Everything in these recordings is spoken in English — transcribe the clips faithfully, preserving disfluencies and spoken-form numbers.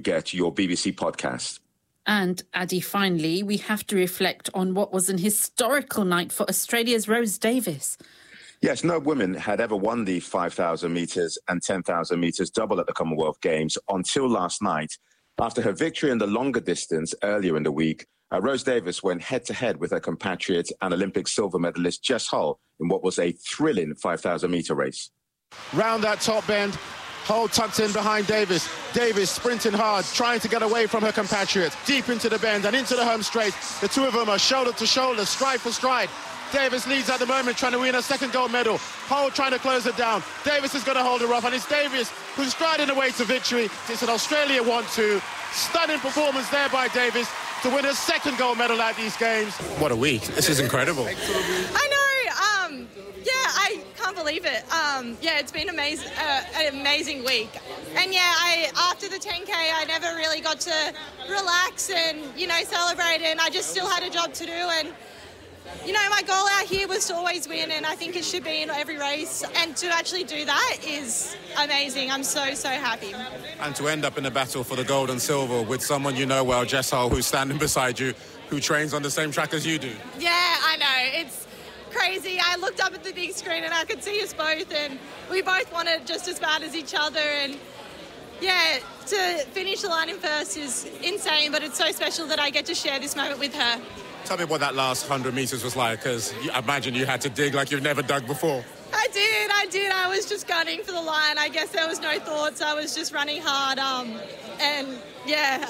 get your B B C podcast. And, Addy, finally, we have to reflect on what was an historical night for Australia's Rose Davis. Yes, no woman had ever won the five thousand metres and ten thousand metres double at the Commonwealth Games until last night. After her victory in the longer distance earlier in the week, uh, Rose Davis went head-to-head with her compatriot and Olympic silver medalist Jess Hull in what was a thrilling five thousand metre race. Round that top bend, Hull tucked in behind Davis. Davis sprinting hard, trying to get away from her compatriot. Deep into the bend and into the home straight. The two of them are shoulder to shoulder, stride for stride. Davis leads at the moment, trying to win her second gold medal. Hull trying to close it down. Davis is going to hold her off, and it's Davis who's striding away to victory. It's an Australia one two. Stunning performance there by Davis to win her second gold medal at these games. What a week. This is incredible. I know. Um, yeah, I can't believe it. Um, yeah, it's been amazing, uh, an amazing week. And yeah, I after the ten K, I never really got to relax and, you know, celebrate, and I just still had a job to do. And you know, my goal out here was to always win, and I think it should be in every race. And to actually do that is amazing. I'm so, so happy. And to end up in a battle for the gold and silver with someone you know well, Jess Hull, who's standing beside you, who trains on the same track as you do. Yeah, I know. It's crazy. I looked up at the big screen and I could see us both, and we both wanted just as bad as each other. And yeah, to finish the line in first is insane, but it's so special that I get to share this moment with her. Tell me what that last one hundred metres was like, because I imagine you had to dig like you've never dug before. I did, I did. I was just gunning for the line. I guess there was no thoughts. I was just running hard. Um, and, yeah.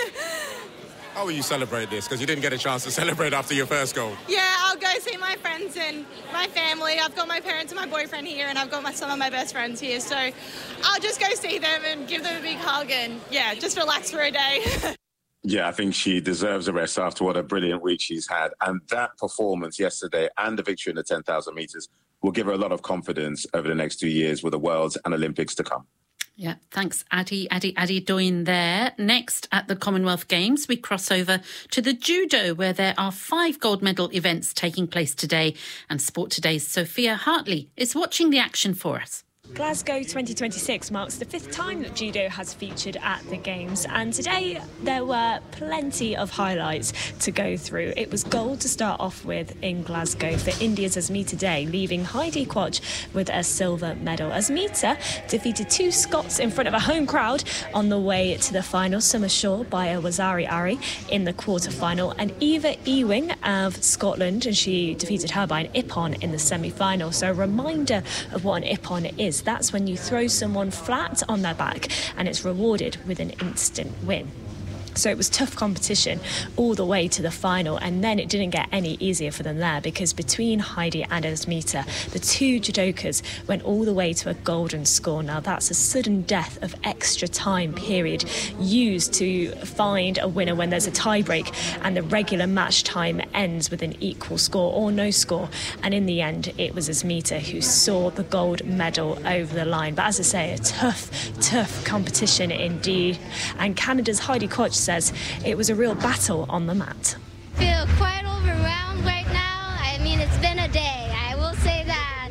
How will you celebrate this? Because you didn't get a chance to celebrate after your first goal. Yeah, I'll go see my friends and my family. I've got my parents and my boyfriend here, and I've got my, some of my best friends here. So I'll just go see them and give them a big hug and, yeah, just relax for a day. Yeah, I think she deserves a rest after what a brilliant week she's had. And that performance yesterday and the victory in the ten thousand metres will give her a lot of confidence over the next two years with the Worlds and Olympics to come. Yeah, thanks, Addy, Addy, Addy Doyne there. Next, at the Commonwealth Games, we cross over to the judo, where there are five gold medal events taking place today. And Sport Today's Sophia Hartley is watching the action for us. Glasgow twenty twenty-six marks the fifth time that judo has featured at the Games, and today there were plenty of highlights to go through. It was gold to start off with in Glasgow for India's Asmita Day, leaving Heidi Quach with a silver medal. Asmita defeated two Scots in front of a home crowd on the way to the final. Summer Shaw by a Wazari Ari in the quarter-final, and Eva Ewing of Scotland, and she defeated her by an ippon in the semi-final. So a reminder of what an ippon is. That's when you throw someone flat on their back and it's rewarded with an instant win. So it was tough competition all the way to the final, and then it didn't get any easier for them there, because between Heidi and Asmita, the two judokas went all the way to a golden score. Now that's a sudden death of extra time period used to find a winner when there's a tie break and the regular match time ends with an equal score or no score. And in the end, it was Asmita who saw the gold medal over the line. But as I say, a tough, tough competition indeed. And Canada's Heidi Quach says it was a real battle on the mat. I feel quite overwhelmed right now. I mean, it's been a day, I will say that.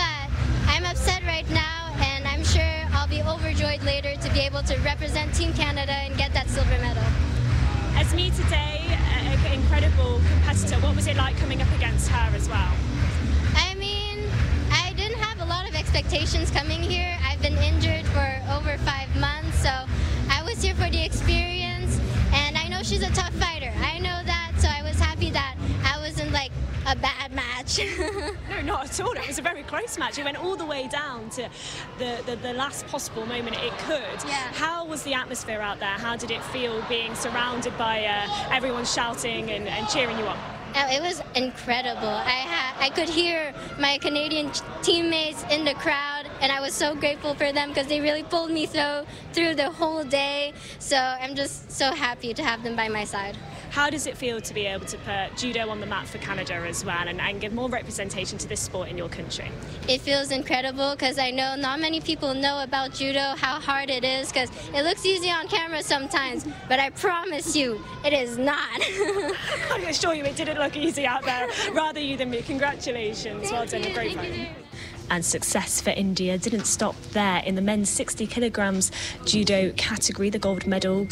But I'm upset right now, and I'm sure I'll be overjoyed later to be able to represent Team Canada and get that silver medal. Asmita Day, an incredible competitor. What was it like coming up against her as well? I mean, I didn't have a lot of expectations coming here. I've been injured for over five months, so I was here for the experience. And I know she's a tough fighter. I know that, so I was happy that I wasn't like a bad match. No, not at all. It was a very close match. It went all the way down to the, the, the last possible moment it could. Yeah. How was the atmosphere out there? How did it feel being surrounded by uh, everyone shouting and, and cheering you on? It was incredible. I ha- I could hear my Canadian teammates in the crowd, and I was so grateful for them because they really pulled me through through the whole day. So I'm just so happy to have them by my side. How does it feel to be able to put judo on the map for Canada as well, and, and give more representation to this sport in your country? It feels incredible because I know not many people know about judo, how hard it is, because it looks easy on camera sometimes, but I promise you, it is not. I assure you it didn't look easy out there. Rather you than me. Congratulations. Well done, a great fight. And success for India didn't stop there. In the men's sixty kilograms judo category, the gold medal